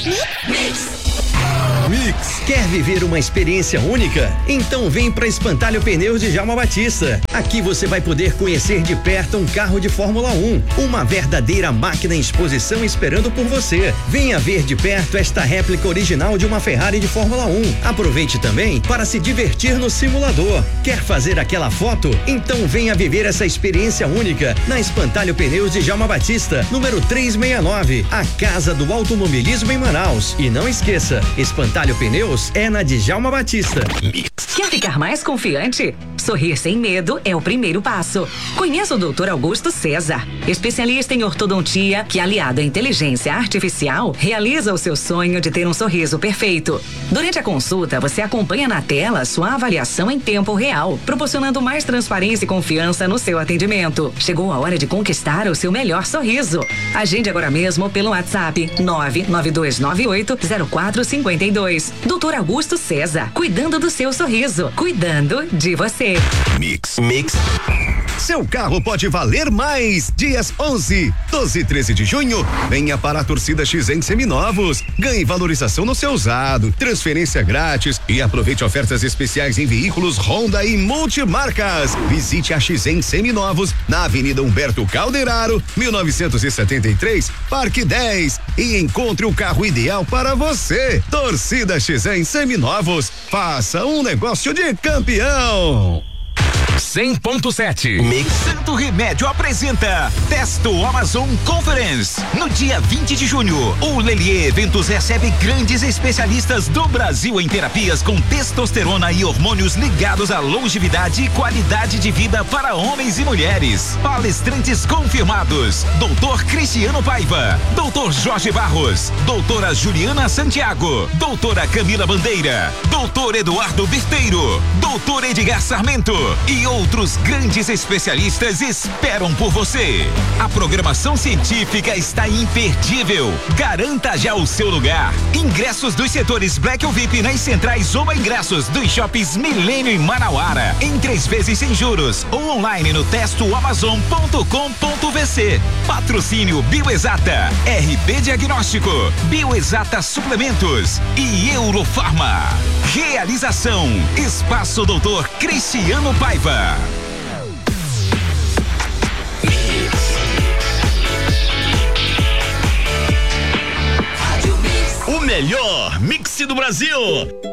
Mix. Quer viver uma experiência única? Então vem para Espantalho Pneus de Djalma Batista. Aqui você vai poder conhecer de perto um carro de Fórmula 1, uma verdadeira máquina em exposição esperando por você. Venha ver de perto esta réplica original de uma Ferrari de Fórmula 1. Aproveite também para se divertir no simulador. Quer fazer aquela foto? Então venha viver essa experiência única na Espantalho Pneus de Djalma Batista, número 369, a casa do automobilismo em Manaus. E não esqueça, Espantalho Pneus é na Djalma Batista. Quer ficar mais confiante? Sorrir sem medo é o primeiro passo. Conheça o Dr. Augusto César, especialista em ortodontia que, aliado à inteligência artificial, realiza o seu sonho de ter um sorriso perfeito. Durante a consulta, você acompanha na tela sua avaliação em tempo real, proporcionando mais transparência e confiança no seu atendimento. Chegou a hora de conquistar o seu melhor sorriso. Agende agora mesmo pelo WhatsApp 992980452. Dr. Augusto César, cuidando do seu sorriso, cuidando de você. Mix. Seu carro pode valer mais. Dias 11, 12 e 13 de junho, venha para a torcida XN Seminovos. Ganhe valorização no seu usado, transferência grátis e aproveite ofertas especiais em veículos Honda e multimarcas. Visite a XN Seminovos na Avenida Humberto Calderaro, 1973, Parque 10 e encontre o carro ideal para você. Torcida XN Seminovos, faça um negócio de campeão. 100.7 Mix. Santo Remédio apresenta Testo Amazon Conference. No dia 20 de junho, o Lelier Eventos recebe grandes especialistas do Brasil em terapias com testosterona e hormônios ligados à longevidade e qualidade de vida para homens e mulheres. Palestrantes confirmados: Dr. Cristiano Paiva, Dr. Jorge Barros, Doutora Juliana Santiago, Doutora Camila Bandeira, Dr. Eduardo Berteiro, Dr. Edgar Sarmento e outros grandes especialistas esperam por você. A programação científica está imperdível. Garanta já o seu lugar. Ingressos dos setores Black ou VIP nas centrais Oba Ingressos dos shoppings Milênio e Manauara. Em 3 vezes sem juros ou online no testoamazon.com.vc. Patrocínio Bioexata, RB Diagnóstico, Bioexata Suplementos e Eurofarma. Realização: Espaço Doutor Cristiano Paiva. O melhor mix do Brasil.